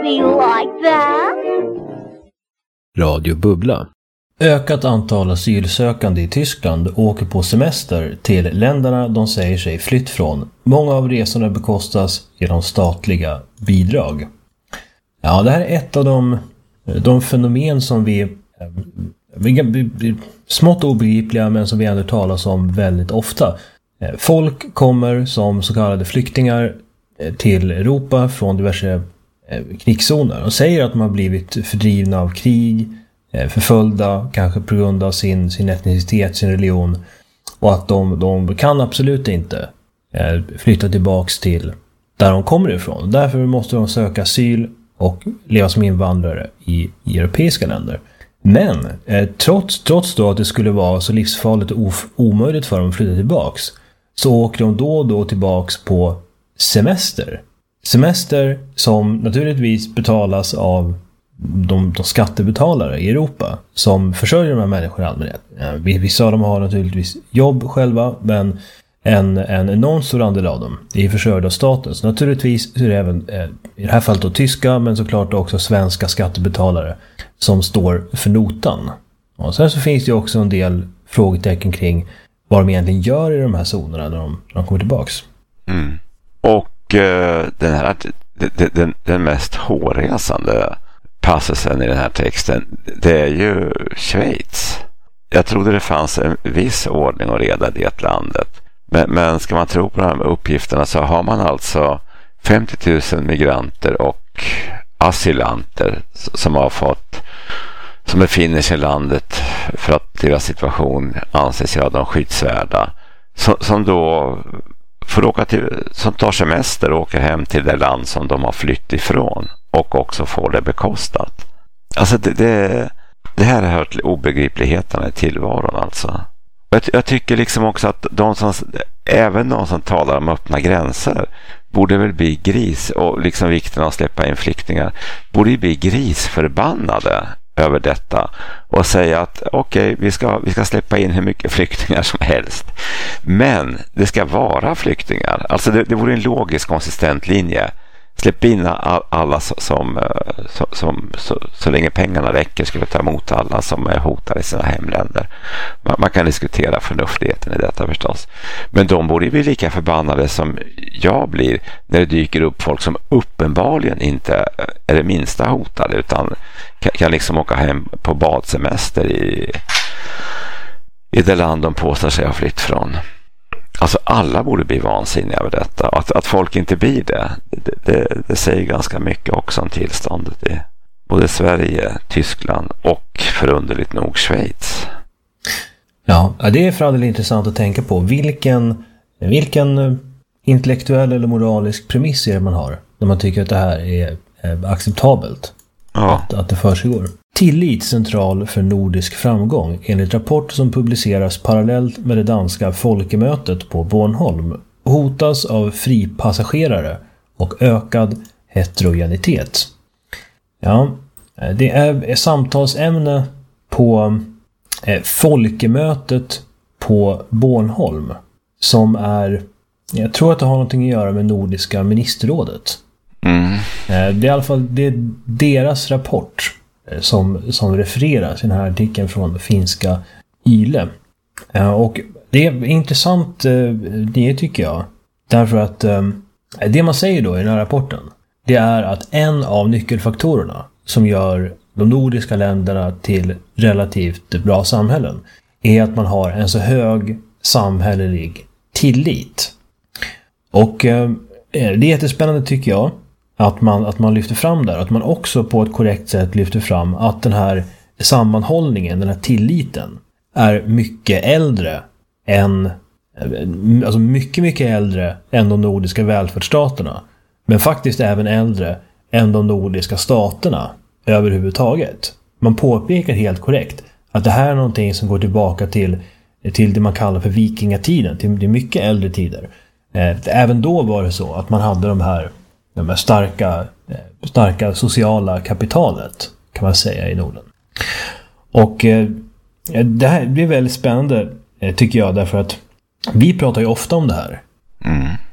Do you like that? Radio Bubbla. Ökat antal asylsökande i Tyskland åker på semester till länderna de säger sig flytt från. Många av resorna bekostas genom statliga bidrag. Ja, det här är ett av de fenomen som vi smått obegripliga men som vi ändå talar om väldigt ofta. Folk kommer som så kallade flyktingar till Europa från diverse krigszoner och säger att de har blivit fördrivna av krig, förföljda kanske på grund av sin etnicitet, sin religion, och att de kan absolut inte flytta tillbaks till där de kommer ifrån. Därför måste de söka asyl och leva som invandrare i europeiska länder. Men trots då att det skulle vara så livsfarligt och omöjligt för dem att flytta tillbaks, så åker de då och då tillbaks på semester. Semester som naturligtvis betalas av de skattebetalare i Europa som försörjer de här människorna i allmänhet. Vissa av dem har naturligtvis jobb själva, men en enormt stor andel av dem är försörjda av staten. Så naturligtvis är det även i det här fallet då tyska, men såklart också svenska skattebetalare som står för notan. Och sen så finns det ju också en del frågetecken kring vad de egentligen gör i de här zonerna när de kommer tillbaks. Mm. Och den mest hårresande passusen i den här texten, det är ju Schweiz. Jag trodde det fanns en viss ordning och reda i det landet. Men ska man tro på de här uppgifterna så har man alltså 50 000 migranter och asylanter som befinner sig i landet för att deras situation anses göra dem skyddsvärda. Som då får åka som tar semester och åker hem till det land som de har flytt ifrån och också får det bekostat. Alltså det här hör till obegripligheterna i tillvaron alltså. Jag tycker liksom också att även de som talar om öppna gränser borde väl bli gris, och liksom vikten av att släppa in flyktingar borde bli grisförbannade över detta och säga att okej, vi ska släppa in hur mycket flyktingar som helst, men det ska vara flyktingar. Alltså det vore en logisk, konsistent linje. Släpp in alla så länge pengarna räcker skulle ta emot alla som är hotade i sina hemländer. Man kan diskutera förnuftigheten i detta förstås. Men de borde bli lika förbannade som jag blir när det dyker upp folk som uppenbarligen inte är det minsta hotade utan kan liksom åka hem på badsemester i det land de påstår sig ha flytt från. Alltså alla borde bli vansinniga över detta. Att folk inte blir det säger ganska mycket också om tillståndet i både Sverige, Tyskland och förunderligt nog Schweiz. Ja, det är för alldeles intressant att tänka på. Vilken intellektuell eller moralisk premiss är det man har när man tycker att det här är acceptabelt? Ja. Att det försiggår. Tillit central för nordisk framgång enligt rapport som publiceras parallellt med det danska folkemötet på Bornholm hotas av fripassagerare och ökad heterogenitet. Ja, det är samtalsämne på folkemötet på Bornholm som är, jag tror att det har någonting att göra med Nordiska ministerrådet. Det är i alla fall deras rapport som refereras i den här artikeln från finska YLE. Och det är intressant det tycker jag. Därför att det man säger då i den här rapporten, det är att en av nyckelfaktorerna som gör de nordiska länderna till relativt bra samhällen är att man har en så hög samhällelig tillit. Och det är jättespännande tycker jag att man lyfter fram där. Att man också på ett korrekt sätt lyfter fram att den här sammanhållningen, den här tilliten är mycket äldre än, alltså mycket äldre än de nordiska välfärdsstaterna. Men faktiskt även äldre än de nordiska staterna överhuvudtaget. Man påpekar helt korrekt att det här är någonting som går tillbaka till det man kallar för vikingatiden, till mycket äldre tider. Även då var det så att man hade de här starka sociala kapitalet kan man säga i Norden. Och det här blir väldigt spännande tycker jag, därför att vi pratar ju ofta om det här.